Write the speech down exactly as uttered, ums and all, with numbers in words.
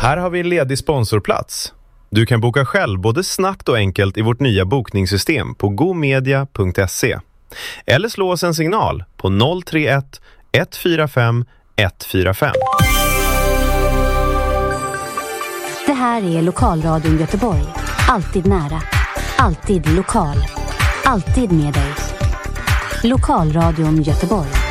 Här har vi en ledig sponsorplats. Du kan boka själv både snabbt och enkelt i vårt nya bokningssystem på gomedia punkt se. Eller slå oss en signal på noll tre ett ett fyra fem ett fyra fem. Det här är Lokalradion Göteborg. Alltid nära. Alltid lokal. Alltid med dig. Lokalradion Göteborg.